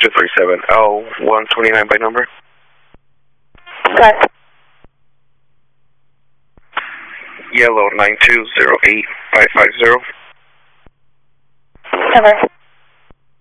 237 L129 by number. Got it. Yellow 9208550. Over.